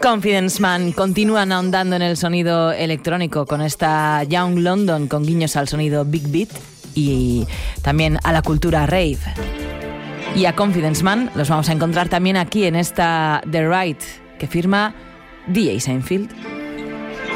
Confidence Man continúan ahondando en el sonido electrónico con esta Young London con guiños al sonido Big Beat y también a la cultura rave. Y a Confidence Man los vamos a encontrar también aquí en esta The Right que firma DJ Seinfeld.